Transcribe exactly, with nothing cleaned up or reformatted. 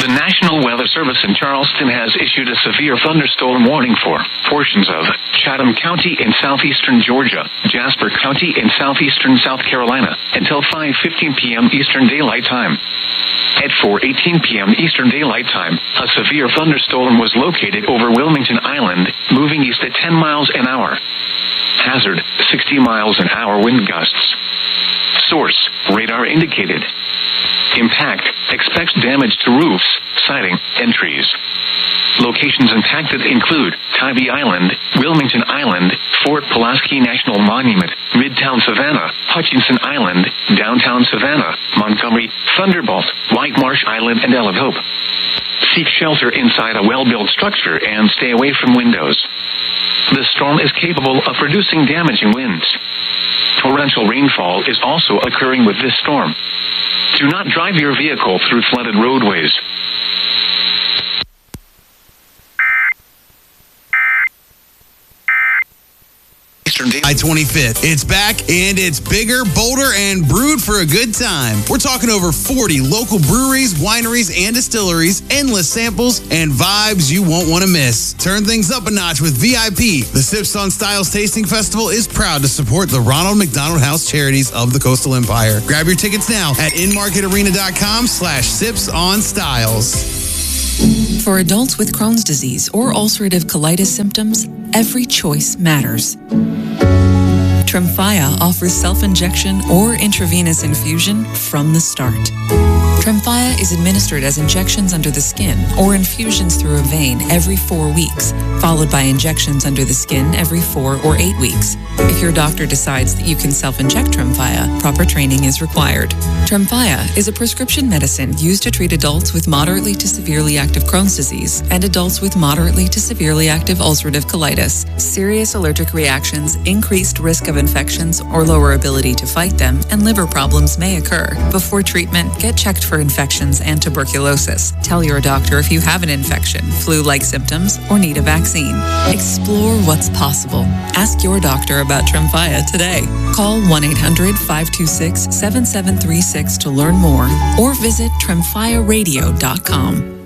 The National Weather Service in Charleston has issued a severe thunderstorm warning for portions of Chatham County in southeastern Georgia, Jasper County in southeastern South Carolina, until five fifteen p.m. Eastern Daylight Time. At four eighteen p.m. Eastern Daylight Time, a severe thunderstorm was located over Wilmington Island, moving east at ten miles an hour. Hazard, sixty miles an hour wind gusts. Source, radar indicated. Impact, expects damage to roofs, siding, and trees. Locations impacted include Tybee Island, Wilmington Island, Fort Pulaski National Monument, Midtown Savannah, Hutchinson Island, Downtown Savannah, Montgomery, Thunderbolt, White Marsh Island, and Isle of Hope. Seek shelter inside a well-built structure and stay away from windows. The storm is capable of producing damaging winds. Torrential rainfall is also occurring with this storm. Do not drive your vehicle through flooded roadways. I twenty-fifth. It's back, and it's bigger, bolder, and brewed for a good time. We're talking over forty local breweries, wineries, and distilleries, endless samples, and vibes you won't want to miss. Turn things up a notch with V I P. The Sips on Styles Tasting Festival is proud to support the Ronald McDonald House Charities of the Coastal Empire. Grab your tickets now at inmarketarena.com slash sips on styles. For adults with Crohn's disease or ulcerative colitis symptoms, every choice matters. Tremfya offers self-injection or intravenous infusion from the start. Tremfya is administered as injections under the skin or infusions through a vein every four weeks, followed by injections under the skin every four or eight weeks. If your doctor decides that you can self-inject Tremfya, proper training is required. Tremfya is a prescription medicine used to treat adults with moderately to severely active Crohn's disease and adults with moderately to severely active ulcerative colitis. Serious allergic reactions, increased risk of infections or lower ability to fight them, and liver problems may occur. Before treatment, get checked for infections and tuberculosis. Tell your doctor if you have an infection, flu-like symptoms, or need a vaccine. Explore what's possible. Ask your doctor about Tremfya today. Call one eight hundred, five two six, seven seven three six to learn more or visit tremfya radio dot com.